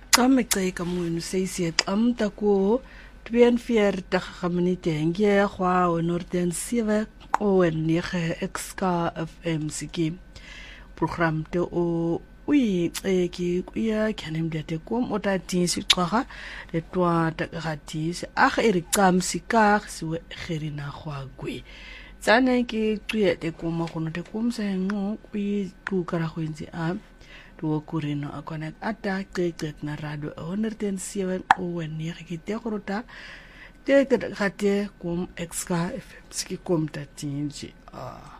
Qameceka mwenu seisi qamta ko 42 minute nge khwa Northern 7 qowen nege XK FM siki program te o ui ki kuya kanem de kom ota tinsi qha le twa ta gatis ag qam sikar siwe gerina khwa gwe tsana ki tuye te kom gono te kom se ngo kui tu kara khwenzi a tuwa kurino akona ata qeqet na radio 107 owen ni gite gorota te gate kom XK FM ski kom ta tinji